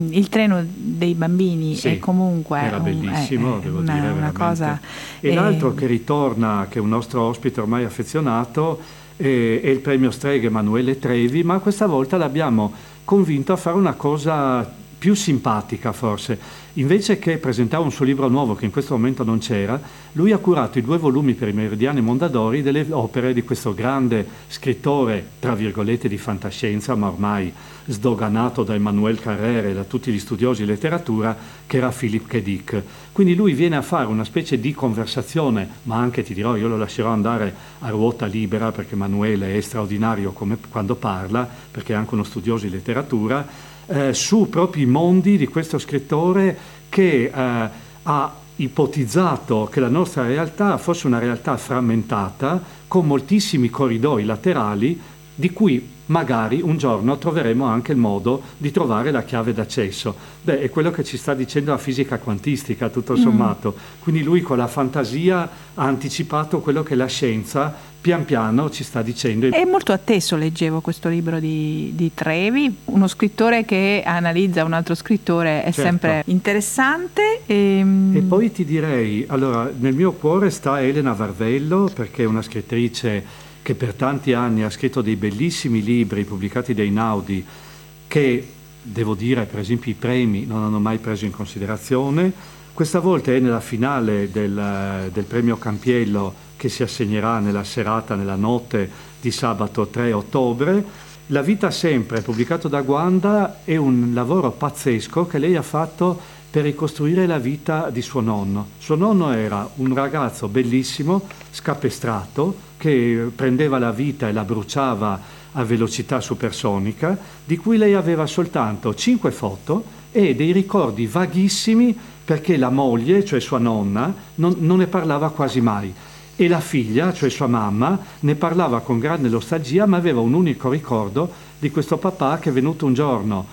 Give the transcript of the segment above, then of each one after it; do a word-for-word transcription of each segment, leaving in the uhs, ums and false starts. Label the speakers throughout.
Speaker 1: Il treno dei bambini
Speaker 2: sì,
Speaker 1: è comunque
Speaker 2: era
Speaker 1: un,
Speaker 2: bellissimo,
Speaker 1: è,
Speaker 2: devo
Speaker 1: una,
Speaker 2: dire,
Speaker 1: una
Speaker 2: veramente.
Speaker 1: cosa.
Speaker 2: E
Speaker 1: eh,
Speaker 2: l'altro che ritorna, che è un nostro ospite ormai affezionato, è, è il premio Strega Emanuele Trevi, ma questa volta l'abbiamo convinto a fare una cosa più simpatica forse. Invece che presentare un suo libro nuovo, che in questo momento non c'era, lui ha curato i due volumi per i Meridiani Mondadori delle opere di questo grande scrittore, tra virgolette, di fantascienza, ma ormai sdoganato da Emmanuel Carrère e da tutti gli studiosi di letteratura, che era Philip K. Dick. Quindi lui viene a fare una specie di conversazione, ma anche, ti dirò, io lo lascerò andare a ruota libera, perché Emanuele è straordinario come, quando parla, perché è anche uno studioso di letteratura, eh, su proprio i mondi di questo scrittore che eh, ha ipotizzato che la nostra realtà fosse una realtà frammentata, con moltissimi corridoi laterali, di cui magari un giorno troveremo anche il modo di trovare la chiave d'accesso. Beh, è quello che ci sta dicendo la fisica quantistica, tutto sommato. Mm. Quindi lui con la fantasia ha anticipato quello che la scienza pian piano ci sta dicendo.
Speaker 1: È molto atteso, leggevo questo libro di, di Trevi, uno scrittore che analizza un altro scrittore, è certo. sempre interessante. E...
Speaker 2: e poi ti direi, allora, nel mio cuore sta Elena Varvello, perché è una scrittrice che per tanti anni ha scritto dei bellissimi libri pubblicati da Einaudi, che, devo dire, per esempio i premi non hanno mai preso in considerazione. Questa volta è nella finale del, del premio Campiello, che si assegnerà nella serata, nella notte di sabato tre ottobre. La vita sempre, pubblicato da Guanda, è un lavoro pazzesco che lei ha fatto per ricostruire la vita di suo nonno. Suo nonno era un ragazzo bellissimo, scapestrato, che prendeva la vita e la bruciava a velocità supersonica, di cui lei aveva soltanto cinque foto e dei ricordi vaghissimi, perché la moglie, cioè sua nonna, non, non ne parlava quasi mai. E la figlia, cioè sua mamma, ne parlava con grande nostalgia, ma aveva un unico ricordo di questo papà che è venuto un giorno,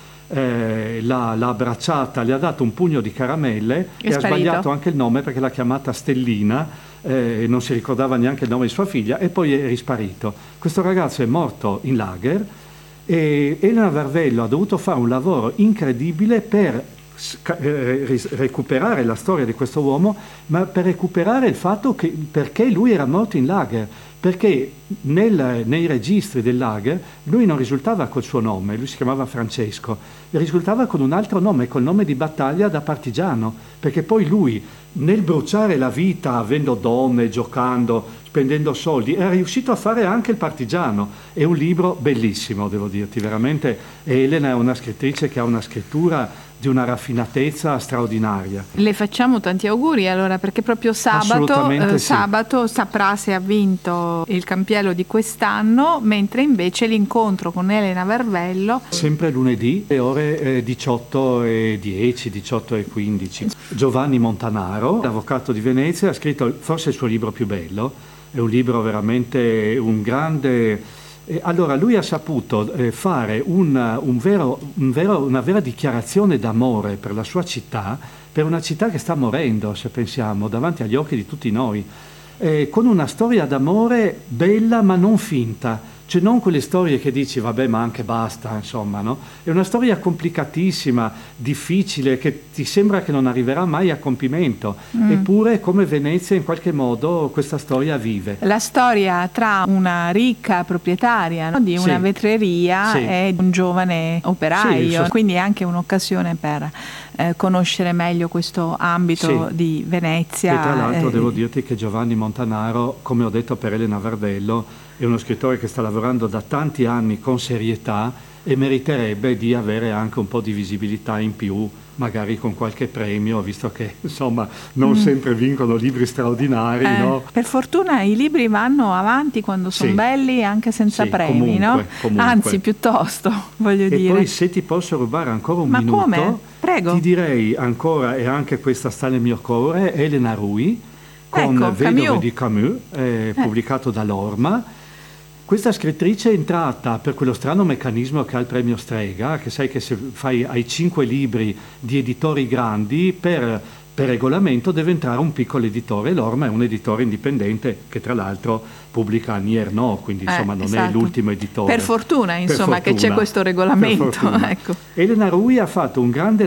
Speaker 2: eh, l'ha, l'ha abbracciata, le ha dato un pugno di caramelle
Speaker 1: è
Speaker 2: e
Speaker 1: sparito.
Speaker 2: Ha sbagliato anche il nome, perché l'ha chiamata Stellina, eh, non si ricordava neanche il nome di sua figlia, e poi è risparito. Questo ragazzo è morto in lager e Elena Varvello ha dovuto fare un lavoro incredibile per recuperare la storia di questo uomo, ma per recuperare il fatto che perché lui era morto in lager, perché nel, nei registri del lager lui non risultava col suo nome, lui si chiamava Francesco, risultava con un altro nome, col nome di battaglia da partigiano, perché poi lui nel bruciare la vita, avendo donne, giocando, spendendo soldi, era riuscito a fare anche il partigiano. È un libro bellissimo, devo dirti, veramente. E Elena è una scrittrice che ha una scrittura di una raffinatezza straordinaria.
Speaker 1: Le facciamo tanti auguri allora, perché proprio sabato, eh,
Speaker 2: sì.
Speaker 1: sabato saprà se ha vinto il Campiello di quest'anno, mentre invece l'incontro con Elena Varvello
Speaker 2: sempre lunedì, le ore eh, diciotto e dieci, diciotto e quindici. Giovanni Montanaro, avvocato di Venezia, ha scritto forse il suo libro più bello, è un libro veramente un grande... Allora lui ha saputo eh, fare un, un vero, un vero, una vera dichiarazione d'amore per la sua città, per una città che sta morendo, se pensiamo, davanti agli occhi di tutti noi, eh, con una storia d'amore bella ma non finta, cioè non quelle storie che dici vabbè ma anche basta, insomma, no? È una storia complicatissima, difficile, che ti sembra che non arriverà mai a compimento, mm. eppure come Venezia in qualche modo questa storia vive.
Speaker 1: La storia tra una ricca proprietaria, no, di una sì. vetreria sì. e un giovane operaio, sì, quindi è anche un'occasione per eh, conoscere meglio questo ambito sì. di Venezia.
Speaker 2: E tra l'altro
Speaker 1: eh,
Speaker 2: devo dirti che Giovanni Montanaro, come ho detto per Elena Varvello, è uno scrittore che sta lavorando da tanti anni con serietà e meriterebbe di avere anche un po' di visibilità in più, magari con qualche premio, visto che insomma non mm. sempre vincono libri straordinari.
Speaker 1: Eh,
Speaker 2: no?
Speaker 1: Per fortuna i libri vanno avanti quando sono sì. belli, anche senza
Speaker 2: sì,
Speaker 1: premi,
Speaker 2: comunque,
Speaker 1: no?
Speaker 2: Comunque.
Speaker 1: Anzi, piuttosto, voglio
Speaker 2: e
Speaker 1: dire.
Speaker 2: E poi se ti posso rubare ancora un
Speaker 1: Ma
Speaker 2: minuto,
Speaker 1: come? Prego.
Speaker 2: Ti direi ancora, e anche questa sta nel mio cuore, Elena Rui, con
Speaker 1: ecco,
Speaker 2: Vedove
Speaker 1: Camus.
Speaker 2: di Camus, eh, eh. pubblicato da Lorma. Questa scrittrice è entrata per quello strano meccanismo che ha il premio Strega, che sai che se fai hai cinque libri di editori grandi, per per regolamento deve entrare un piccolo editore. L'Orma è un editore indipendente che tra l'altro pubblica Annie Ernaux, quindi insomma eh, non esatto. è l'ultimo editore.
Speaker 1: Per fortuna insomma per fortuna, che c'è questo regolamento. Ecco.
Speaker 2: Elena Rui ha fatto un grande